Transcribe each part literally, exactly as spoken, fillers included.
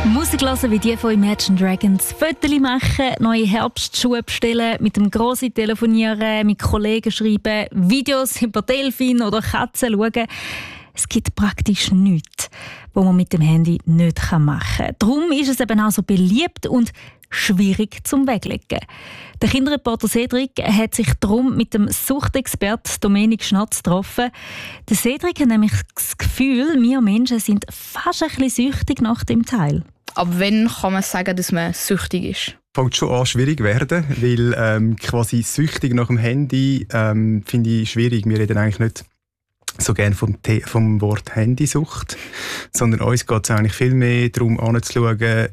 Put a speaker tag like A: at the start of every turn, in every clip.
A: Musik hören wie die von Imagine Dragons, Fotos machen, neue Herbstschuhe bestellen, mit dem Grossi telefonieren, mit Kollegen schreiben, Videos über Delfine oder Katzen schauen. Es gibt praktisch nichts, was man mit dem Handy nicht machen kann. Darum ist es eben auch so beliebt und schwierig zum Weglegen. Der Kinderreporter Cedric hat sich darum mit dem Suchtexperten Dominik Schnatz getroffen. Der Cedric hat nämlich das Gefühl, wir Menschen sind fast ein bisschen süchtig nach dem Teil.
B: Ab wann kann man sagen, dass man süchtig ist?
C: Fängt schon an schwierig werden, weil ähm, quasi süchtig nach dem Handy ähm, finde ich schwierig. Wir reden eigentlich nicht so gerne vom, The- vom Wort Handysucht, sondern uns geht es eigentlich viel mehr darum, anzuschauen,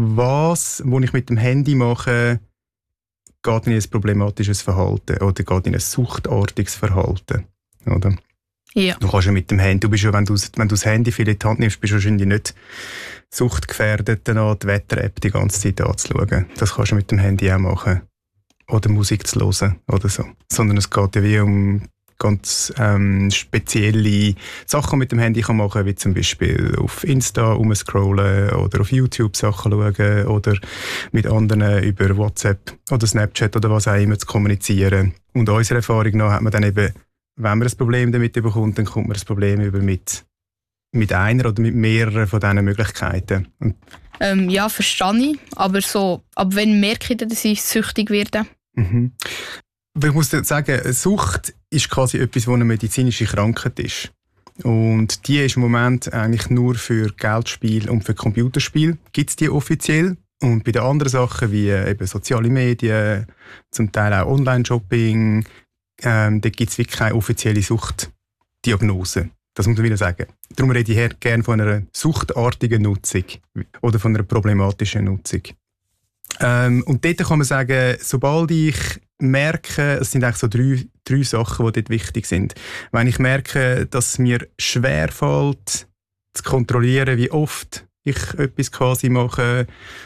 C: was, was ich mit dem Handy mache, geht in ein problematisches Verhalten oder geht in ein suchtartiges Verhalten. Oder?
B: Ja. Du
C: kannst ja mit dem Handy, du bist ja, wenn du, wenn du das Handy viel in die Hand nimmst, bist du wahrscheinlich nicht suchtgefährdet, dann die Wetter-App die ganze Zeit anzuschauen. Das kannst du mit dem Handy auch machen. Oder Musik zu hören oder so. Sondern es geht ja wie um ganz ähm, spezielle Sachen mit dem Handy kann machen, wie zum Beispiel auf Insta rumscrollen oder auf YouTube Sachen schauen oder mit anderen über WhatsApp oder Snapchat oder was auch immer zu kommunizieren. Und unserer Erfahrung nach hat man dann eben, wenn man ein Problem damit bekommt, dann kommt man das Problem über mit, mit einer oder mit mehreren von diesen Möglichkeiten. Und
B: ähm, ja, verstehe ich. Aber so, ab wann merke ich, dass ich süchtig werde?
C: Mhm. Ich muss sagen, Sucht ist quasi etwas, was eine medizinische Krankheit ist. Und die ist im Moment eigentlich nur für Geldspiel und für Computerspiel. Gibt es die offiziell? Und bei den anderen Sachen wie eben soziale Medien, zum Teil auch Online-Shopping, ähm, da gibt es wirklich keine offizielle Suchtdiagnose. Das muss man wieder sagen. Darum rede ich hier gerne von einer suchtartigen Nutzung oder von einer problematischen Nutzung. Ähm, und dort kann man sagen, sobald ich merke, es sind eigentlich so drei, drei Sachen, die dort wichtig sind. Wenn ich merke, dass es mir schwerfällt, zu kontrollieren, wie oft ich etwas quasi mache,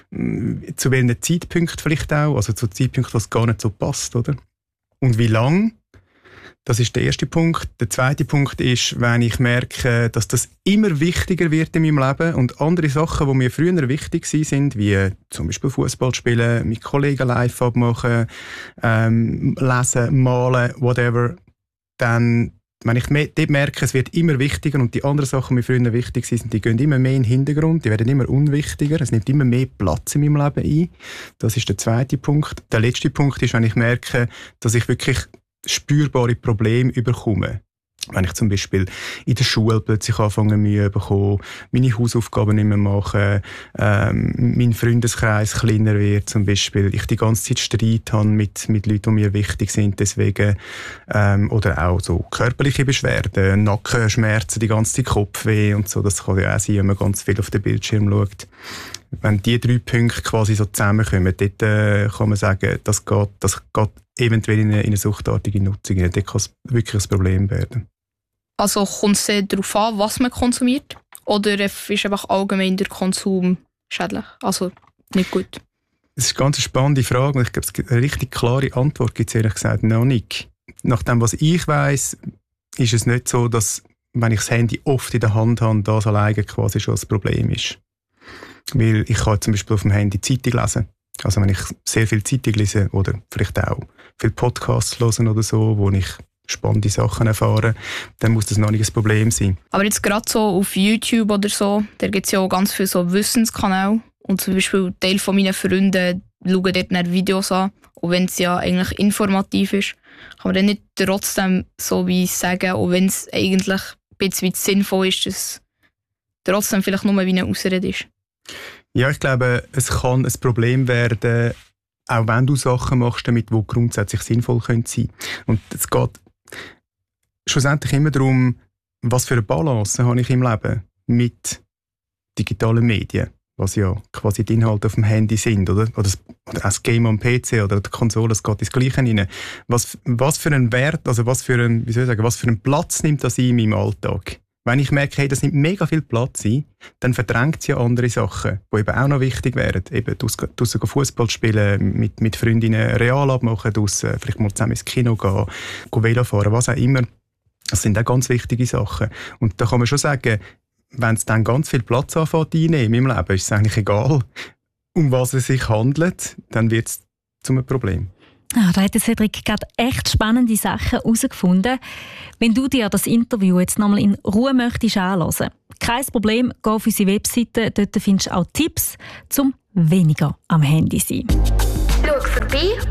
C: zu welchem Zeitpunkt vielleicht auch, also zu Zeitpunkt, was gar nicht so passt, oder? Und wie lang? Das ist der erste Punkt. Der zweite Punkt ist, wenn ich merke, dass das immer wichtiger wird in meinem Leben und andere Sachen, die mir früher wichtig waren, wie zum Beispiel Fußball spielen, mit Kollegen live abmachen, ähm, lesen, malen, whatever, dann, wenn ich dort merke, es wird immer wichtiger und die anderen Sachen, die mir früher wichtig waren, die gehen immer mehr in den Hintergrund, die werden immer unwichtiger, es nimmt immer mehr Platz in meinem Leben ein. Das ist der zweite Punkt. Der letzte Punkt ist, wenn ich merke, dass ich wirklich spürbare Probleme überkomme. Wenn ich zum Beispiel in der Schule plötzlich anfange, Mühe bekomme, meine Hausaufgaben nicht mehr mache, ähm, mein Freundeskreis kleiner wird zum Beispiel, ich die ganze Zeit Streit habe mit, mit Leuten, die mir wichtig sind, deswegen, ähm, oder auch so körperliche Beschwerden, Nackenschmerzen, die ganze Zeit Kopfweh und so, das kann ja auch sein, wenn man ganz viel auf den Bildschirm schaut. Wenn die drei Punkte quasi so zusammenkommen, dort äh, kann man sagen, das geht, das geht eventuell in eine, in eine suchtartige Nutzung. Dort kann es wirklich ein Problem werden.
B: Also kommt es darauf an, was man konsumiert? Oder ist einfach allgemein der Konsum schädlich? Also nicht gut?
C: Das ist eine ganz spannende Frage und ich glaube, es gibt eine richtig klare Antwort gibt es ehrlich gesagt noch nicht. Nach dem, was ich weiss, ist es nicht so, dass, wenn ich das Handy oft in der Hand habe, das alleine quasi schon das Problem ist. Weil ich kann zum Beispiel auf dem Handy Zeitung lesen. Also wenn ich sehr viel Zeitung lese oder vielleicht auch viele Podcasts hören oder so, wo ich spannende Sachen erfahre, dann muss das noch nicht ein Problem sein.
B: Aber jetzt gerade so auf YouTube oder so, da gibt es ja auch ganz viele so Wissenskanäle. Und zum Beispiel ein Teil von meinen Freunden schauen dort nach Videos an. Und wenn es ja eigentlich informativ ist, kann man dann nicht trotzdem so wie sagen, auch wenn es eigentlich ein bisschen sinnvoll ist, dass es trotzdem vielleicht nur wie eine Ausrede ist.
C: Ja, ich glaube, es kann ein Problem werden, auch wenn du Sachen machst, damit die grundsätzlich sinnvoll sein können. Und es geht schlussendlich immer darum, was für eine Balance habe ich im Leben mit digitalen Medien, was ja quasi die Inhalte auf dem Handy sind, oder, oder, das, oder das Game am P C oder die Konsole, das geht ins Gleiche rein. Was, was für einen Wert, also was für einen, wie soll ich sagen, was für einen Platz nimmt das in meinem Alltag? Wenn ich merke, hey, das nimmt mega viel Platz ein, dann verdrängt es ja andere Sachen, die eben auch noch wichtig wären. Eben draussen Fußball spielen, mit, mit Freundinnen real abmachen, draussen vielleicht mal zusammen ins Kino gehen, gehen Velo fahren, was auch immer. Das sind auch ganz wichtige Sachen. Und da kann man schon sagen, wenn es dann ganz viel Platz anfängt einnehmen im Leben, ist es eigentlich egal, um was es sich handelt, dann wird es zu einem Problem.
A: Ah, da hat Cedric gerade echt spannende Sachen herausgefunden. Wenn du dir das Interview jetzt nochmal in Ruhe möchtest anhören, kein Problem, geh auf unsere Webseite, dort findest du auch Tipps, um weniger am Handy zu sein.
D: Schau vorbei